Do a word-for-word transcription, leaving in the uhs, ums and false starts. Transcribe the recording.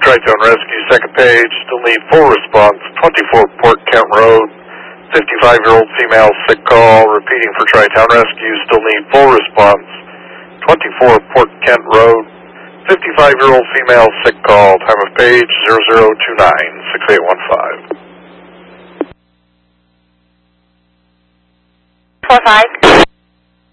Tri-Town Rescue, second page, still need full response, twenty-four Port Kent Road, fifty-five-year-old female, sick call, repeating for Tri-Town Rescue, still need full response, twenty-four Port Kent Road, fifty-five-year-old female, sick call, time of page zero zero two nine, six eight one five. four five.